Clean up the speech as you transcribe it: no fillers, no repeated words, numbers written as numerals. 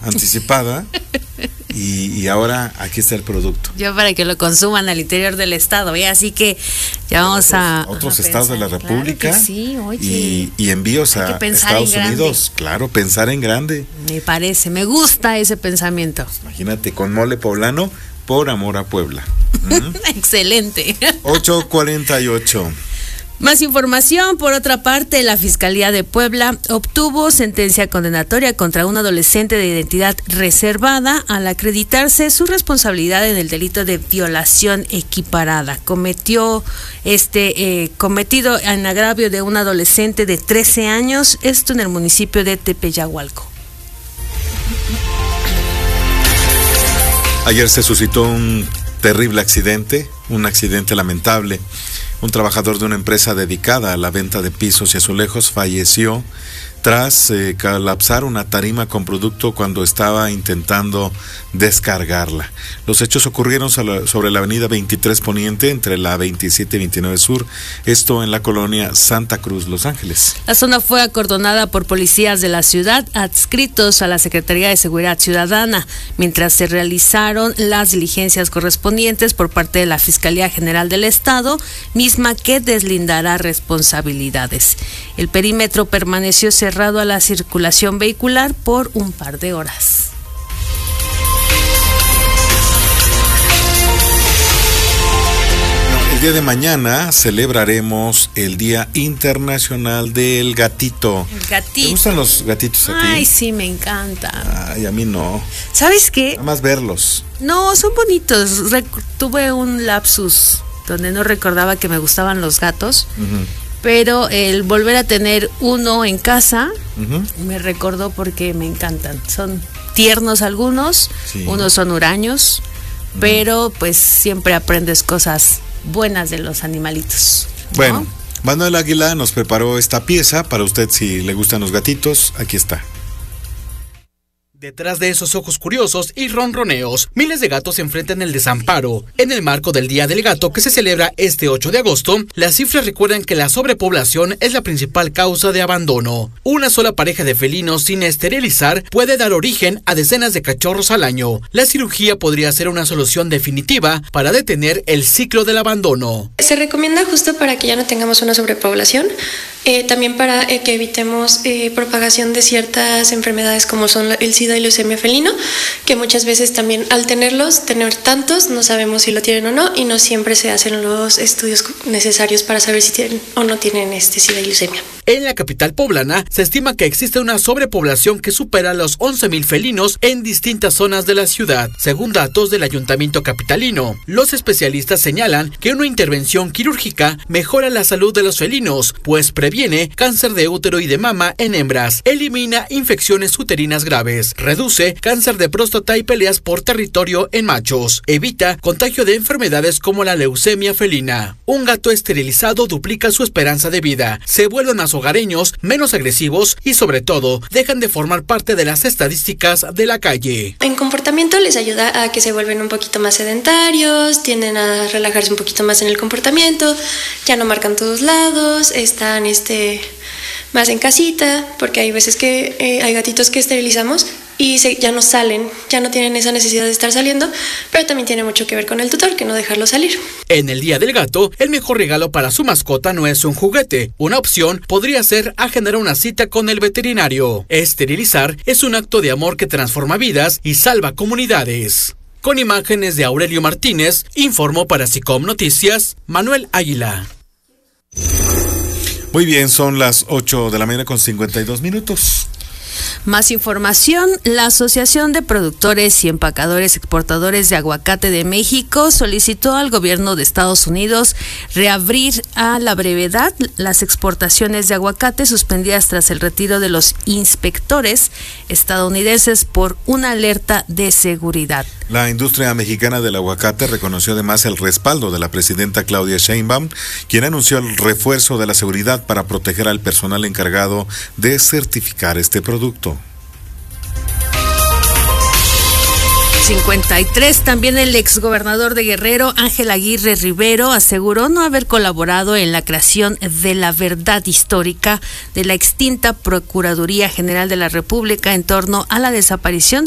anticipada y ahora aquí está el producto. Ya para que lo consuman al interior del estado, ¿eh? Así que ya vamos a otros estados de la República. Claro que sí, oye. Y envíos a Estados Unidos. Claro, pensar en grande. Me parece, me gusta ese pensamiento. Pues imagínate, con mole poblano por amor a Puebla. Excelente. 8:48. Más información. Por otra parte, la Fiscalía de Puebla obtuvo sentencia condenatoria contra un adolescente de identidad reservada al acreditarse su responsabilidad en el delito de violación equiparada. Cometido en agravio de un adolescente de 13 años, esto en el municipio de Tepeyahualco. Ayer se suscitó un terrible accidente, un accidente lamentable. Un trabajador de una empresa dedicada a la venta de pisos y azulejos falleció tras colapsar una tarima con producto cuando estaba intentando descargarla. Los hechos ocurrieron sobre la avenida 23 Poniente, entre la 27 y 29 Sur, esto en la colonia Santa Cruz, Los Ángeles. La zona fue acordonada por policías de la ciudad adscritos a la Secretaría de Seguridad Ciudadana, mientras se realizaron las diligencias correspondientes por parte de la Fiscalía General del Estado, misma que deslindará responsabilidades. El perímetro permaneció cerrado a la circulación vehicular por un par de horas. El día de mañana celebraremos el Día Internacional del Gatito. El gatito. ¿Te gustan los gatitos a ti? Ay, sí, me encantan. Ay, a mí no. ¿Sabes qué? Nada más verlos. No, son bonitos. Tuve un lapsus donde no recordaba que me gustaban los gatos. Uh-huh. Pero el volver a tener uno en casa me recordó porque me encantan. Son tiernos algunos, sí. Unos son huraños, pero pues siempre aprendes cosas buenas de los animalitos, ¿no? Bueno, Manuel Águila nos preparó esta pieza para usted si le gustan los gatitos. Aquí está. Detrás de esos ojos curiosos y ronroneos, miles de gatos enfrentan el desamparo. En el marco del Día del Gato que se celebra este 8 de agosto, las cifras recuerdan que la sobrepoblación es la principal causa de abandono. Una sola pareja de felinos sin esterilizar puede dar origen a decenas de cachorros al año. La cirugía podría ser una solución definitiva para detener el ciclo del abandono. Se recomienda justo para que ya no tengamos una sobrepoblación, también para que evitemos propagación de ciertas enfermedades como son el SIDA y leucemia felino, que muchas veces también al tener tantos, no sabemos si lo tienen o no, y no siempre se hacen los estudios necesarios para saber si tienen o no tienen SIDA y leucemia. En la capital poblana se estima que existe una sobrepoblación que supera los 11,000 felinos en distintas zonas de la ciudad, según datos del ayuntamiento capitalino. Los especialistas señalan que una intervención quirúrgica mejora la salud de los felinos, pues previene cáncer de útero y de mama en hembras, elimina infecciones uterinas graves, reduce cáncer de próstata y peleas por territorio en machos, evita contagio de enfermedades como la leucemia felina. Un gato esterilizado duplica su esperanza de vida, se vuelven más hogareños, menos agresivos y sobre todo dejan de formar parte de las estadísticas de la calle. En comportamiento les ayuda a que se vuelven un poquito más sedentarios, tienden a relajarse un poquito más en el comportamiento, ya no marcan todos lados, están más en casita, porque hay veces que hay gatitos que esterilizamos y ya no salen, ya no tienen esa necesidad de estar saliendo, pero también tiene mucho que ver con el tutor, que no dejarlo salir. En el Día del Gato, el mejor regalo para su mascota no es un juguete. Una opción podría ser agendar una cita con el veterinario. Esterilizar es un acto de amor que transforma vidas y salva comunidades. Con imágenes de Aurelio Martínez, informó para SICOM Noticias, Manuel Águila. Muy bien, son las 8 de la mañana con 52 minutos. Más información. La Asociación de Productores y Empacadores Exportadores de Aguacate de México solicitó al gobierno de Estados Unidos reabrir a la brevedad las exportaciones de aguacate suspendidas tras el retiro de los inspectores estadounidenses por una alerta de seguridad. La industria mexicana del aguacate reconoció además el respaldo de la presidenta Claudia Sheinbaum, quien anunció el refuerzo de la seguridad para proteger al personal encargado de certificar este producto. 53. También el exgobernador de Guerrero, Ángel Aguirre Rivero, aseguró no haber colaborado en la creación de la verdad histórica de la extinta Procuraduría General de la República en torno a la desaparición